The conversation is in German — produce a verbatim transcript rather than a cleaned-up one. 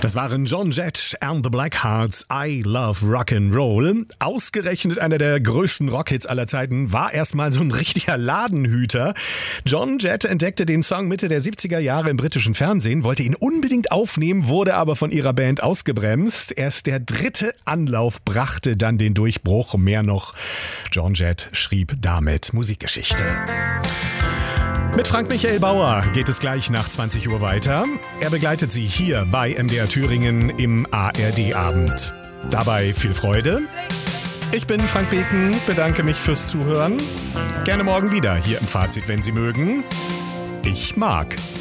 Das waren Joan Jett and the Blackhearts, I Love Rock'n'Roll. Ausgerechnet einer der größten Rockhits aller Zeiten war erstmal so ein richtiger Ladenhüter. Joan Jett entdeckte den Song Mitte der siebziger Jahre im britischen Fernsehen, wollte ihn unbedingt aufnehmen, wurde aber von ihrer Band ausgebremst. Erst der dritte Anlauf brachte dann den Durchbruch. Mehr noch, Joan Jett schrieb damit Musikgeschichte. Mit Frank Michael Bauer geht es gleich nach zwanzig Uhr weiter. Er begleitet Sie hier bei M D R Thüringen im A R D-Abend. Dabei viel Freude. Ich bin Frank Beken, bedanke mich fürs Zuhören. Gerne morgen wieder hier im Fazit, wenn Sie mögen. Ich mag.